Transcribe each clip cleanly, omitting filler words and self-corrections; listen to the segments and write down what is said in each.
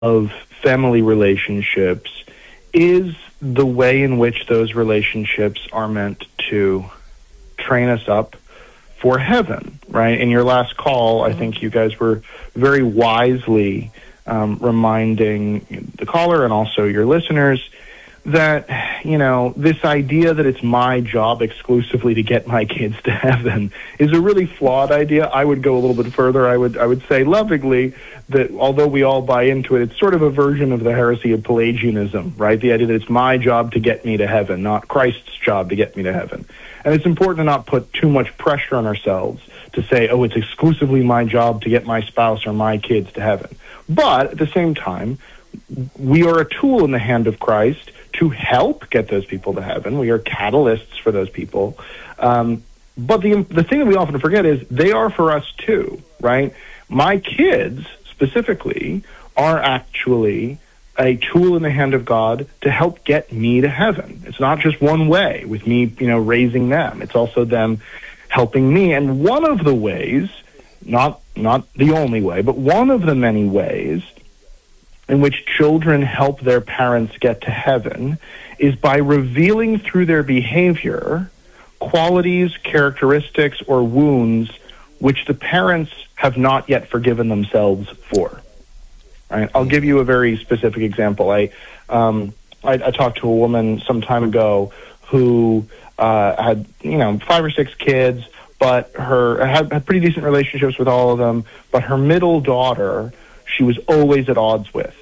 of family relationships is the way in which those relationships are meant to train us up for heaven, right? In your last call, I think you guys were very wisely reminding the caller and also your listeners that, you know, this idea that it's my job exclusively to get my kids to heaven is a really flawed idea. I would go a little bit further. I would say lovingly that although we all buy into it, it's sort of a version of the heresy of Pelagianism, right? The idea that it's my job to get me to heaven, not Christ's job to get me to heaven. And it's important to not put too much pressure on ourselves to say, oh, it's exclusively my job to get my spouse or my kids to heaven. But at the same time, we are a tool in the hand of Christ to help get those people to heaven. We are catalysts for those people. But the thing that we often forget is they are for us too, right? My kids specifically are actually a tool in the hand of God to help get me to heaven. It's not just one way with me, raising them. It's also them helping me. And one of the ways, not the only way, but one of the many ways in which children help their parents get to heaven is by revealing through their behavior qualities, characteristics, or wounds which the parents have not yet forgiven themselves for. Right? I'll give you a very specific example. I talked to a woman some time ago who had 5 or 6 kids, but had pretty decent relationships with all of them. But her middle daughter, she was always at odds with,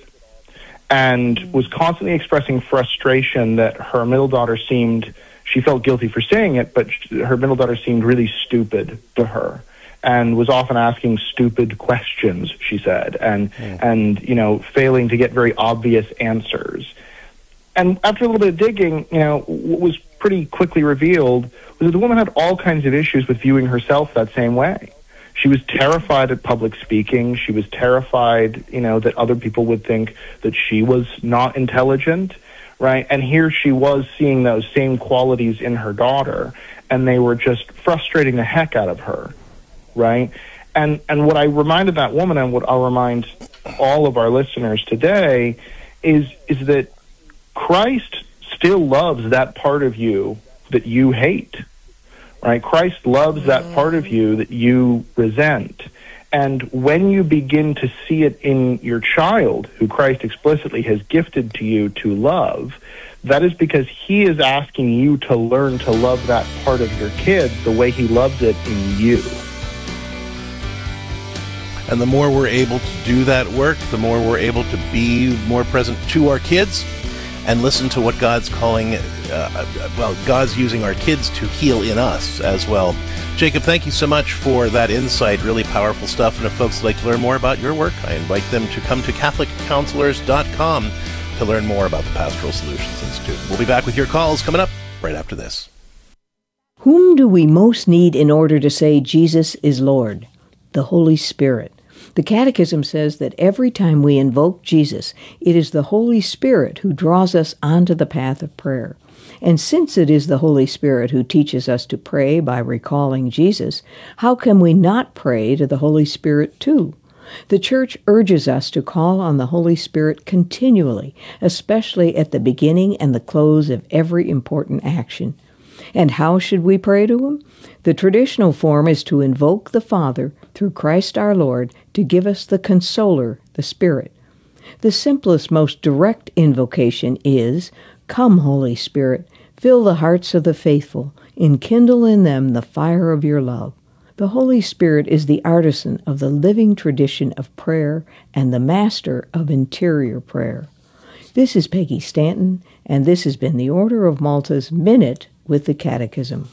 and was constantly expressing frustration that her middle daughter she felt guilty for saying it, but her middle daughter seemed really stupid to her, and was often asking stupid questions, she said, and failing to get very obvious answers. And after a little bit of digging, what was pretty quickly revealed was that the woman had all kinds of issues with viewing herself that same way. She was terrified at public speaking. She was terrified, that other people would think that she was not intelligent, right? And here she was seeing those same qualities in her daughter, and they were just frustrating the heck out of her, right? And what I reminded that woman, and what I'll remind all of our listeners today, is that Christ still loves that part of you that you hate. Right? Christ loves that part of you that you resent. And when you begin to see it in your child, who Christ explicitly has gifted to you to love, that is because he is asking you to learn to love that part of your kid the way he loves it in you. And the more we're able to do that work, the more we're able to be more present to our kids and listen to what God's calling, God's using our kids to heal in us as well. Jacob, thank you so much for that insight. Really powerful stuff. And if folks would like to learn more about your work, I invite them to come to CatholicCounselors.com to learn more about the Pastoral Solutions Institute. We'll be back with your calls coming up right after this. Whom do we most need in order to say Jesus is Lord? The Holy Spirit. The Catechism says that every time we invoke Jesus, it is the Holy Spirit who draws us onto the path of prayer. And since it is the Holy Spirit who teaches us to pray by recalling Jesus, how can we not pray to the Holy Spirit too? The Church urges us to call on the Holy Spirit continually, especially at the beginning and the close of every important action. And how should we pray to Him? The traditional form is to invoke the Father through Christ our Lord to give us the Consoler, the Spirit. The simplest, most direct invocation is, "Come, Holy Spirit, fill the hearts of the faithful, enkindle in them the fire of your love." The Holy Spirit is the artisan of the living tradition of prayer and the master of interior prayer. This is Peggy Stanton, and this has been the Order of Malta's Minute with the Catechism.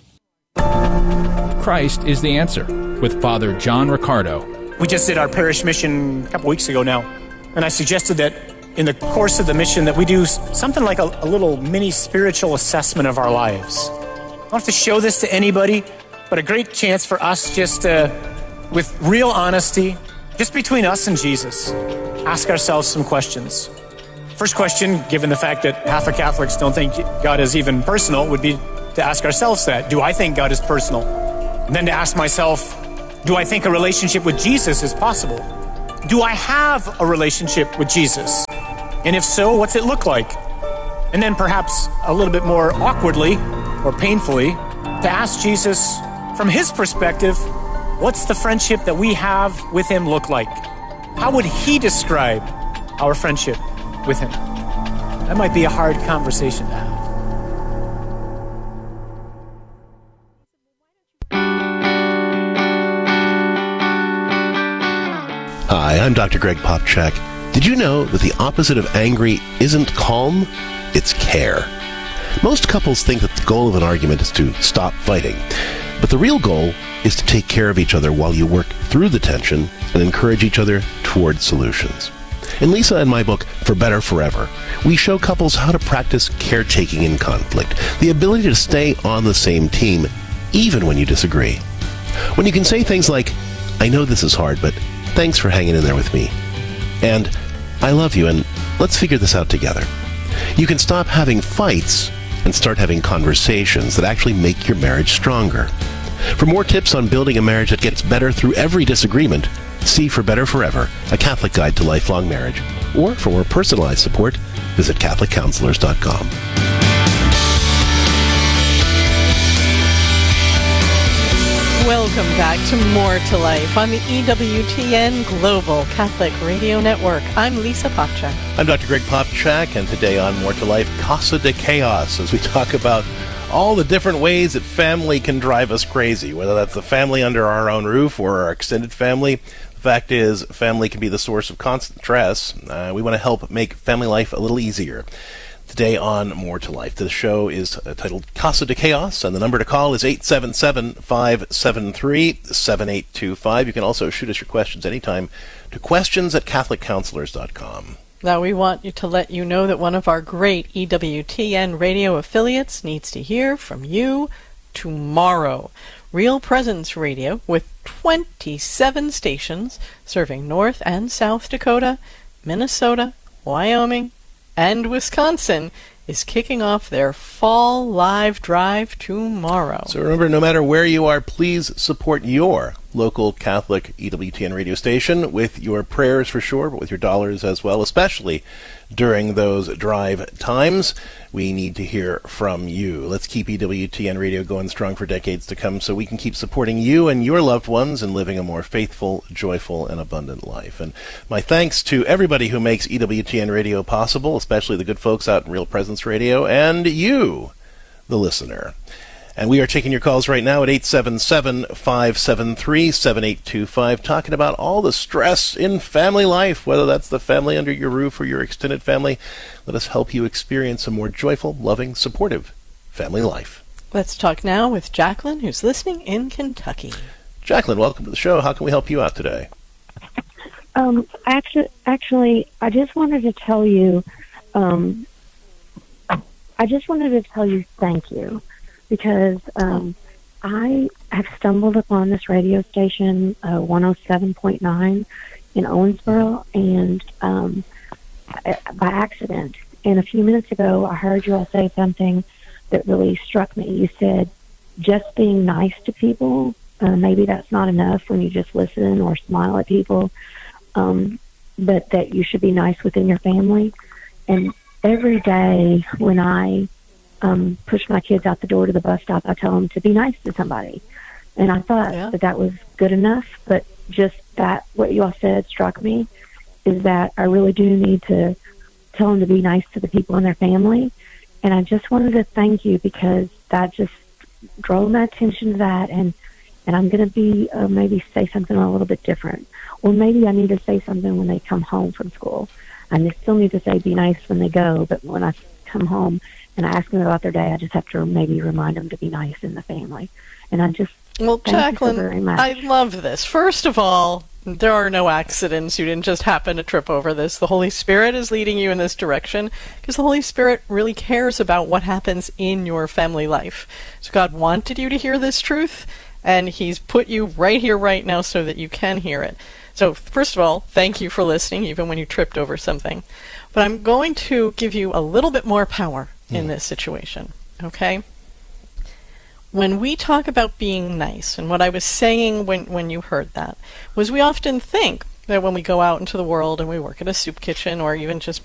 Christ is the answer, with Father John Riccardo. We just did our parish mission a couple weeks ago now, and I suggested that in the course of the mission that we do something like a little mini spiritual assessment of our lives. I don't have to show this to anybody, but a great chance for us just with real honesty, just between us and Jesus, ask ourselves some questions. First question, given the fact that half of Catholics don't think God is even personal, would be to ask ourselves that. Do I think God is personal? And then to ask myself, do I think a relationship with Jesus is possible? Do I have a relationship with Jesus? And if so, what's it look like? And then perhaps a little bit more awkwardly or painfully, to ask Jesus from his perspective, what's the friendship that we have with him look like? How would he describe our friendship with him? That might be a hard conversation to have. Hi, I'm Dr. Greg Popchak. Did you know that the opposite of angry isn't calm? It's care. Most couples think that the goal of an argument is to stop fighting, but the real goal is to take care of each other while you work through the tension and encourage each other toward solutions. In Lisa and my book, For Better Forever, we show couples how to practice caretaking in conflict, the ability to stay on the same team even when you disagree. When you can say things like, I know this is hard, but thanks for hanging in there with me. And I love you, and let's figure this out together. You can stop having fights and start having conversations that actually make your marriage stronger. For more tips on building a marriage that gets better through every disagreement, see For Better Forever, a Catholic guide to lifelong marriage. Or for more personalized support, visit CatholicCounselors.com. Welcome back to More to Life on the EWTN Global Catholic Radio Network. I'm Lisa Popchak. I'm Dr. Greg Popchak, and today on More to Life, Casa de Chaos, as we talk about all the different ways that family can drive us crazy, whether that's the family under our own roof or our extended family. The fact is, family can be the source of constant stress. We want to help make family life a little easier. Today on More to Life, the show is titled Casa de Chaos, and the number to call is 877-573-7825. You can also shoot us your questions anytime to questions@CatholicCounselors.com. Now we want to let you know that one of our great EWTN radio affiliates needs to hear from you tomorrow. Real Presence Radio, with 27 stations serving North and South Dakota, Minnesota, Wyoming, and Wisconsin, is kicking off their fall live drive tomorrow. So remember, no matter where you are, please support your local Catholic EWTN radio station with your prayers for sure, but with your dollars as well, especially during those drive times. We need to hear from you. Let's keep EWTN radio going strong for decades to come so we can keep supporting you and your loved ones and living a more faithful, joyful, and abundant life. And my thanks to everybody who makes EWTN radio possible, especially the good folks out in Real Presence Radio, and you, the listener. And we are taking your calls right now at 877-573-7825, talking about all the stress in family life, whether that's the family under your roof or your extended family. Let us help you experience a more joyful, loving, supportive family life. Let's talk now with Jacqueline, who's listening in Kentucky. Jacqueline, welcome to the show. How can we help you out today? Actually, I just wanted to tell you, thank you. Because I have stumbled upon this radio station, 107.9 in Owensboro, and by accident. And a few minutes ago, I heard you all say something that really struck me. You said, just being nice to people, maybe that's not enough when you just listen or smile at people, but that you should be nice within your family. And every day when I push my kids out the door to the bus stop, I tell them to be nice to somebody. And I thought that was good enough, but just that, what you all said struck me, is that I really do need to tell them to be nice to the people in their family. And I just wanted to thank you, because that just drove my attention to that, and I'm going to be maybe say something a little bit different. Or maybe I need to say something when they come home from school. I still need to say be nice when they go, but when I come home and I ask them about their day, I just have to maybe remind them to be nice in the family. And I just Jacqueline, very much. I love this. First of all, there are no accidents. You didn't just happen to trip over this. The Holy Spirit is leading you in this direction, because the Holy Spirit really cares about what happens in your family life. So God wanted you to hear this truth, and He's put you right here, right now, so that you can hear it. So first of all, thank you for listening, even when you tripped over something. But I'm going to give you a little bit more power in this situation, okay? When we talk about being nice, and what I was saying when you heard that, was we often think, That when we go out into the world and we work in a soup kitchen or even just